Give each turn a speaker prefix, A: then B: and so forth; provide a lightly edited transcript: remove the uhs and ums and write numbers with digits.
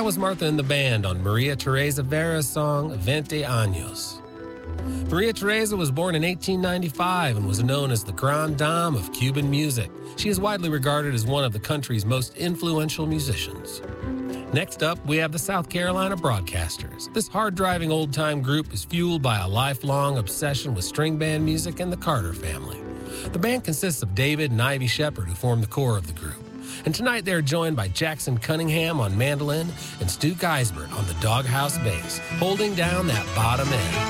A: That was Martha and the Band on Maria Teresa Vera's song, 20 Años. Maria Teresa was born in 1895 and was known as the Grande Dame of Cuban music. She is widely regarded as one of the country's most influential musicians. Next up, we have the South Carolina Broadcasters. This hard-driving old-time group is fueled by a lifelong obsession with string band music and the Carter family. The band consists of David and Ivy Shepard, who form the core of the group. And tonight they're joined by Jackson Cunningham on mandolin and Stu Geisbert on the doghouse bass, holding down that bottom end.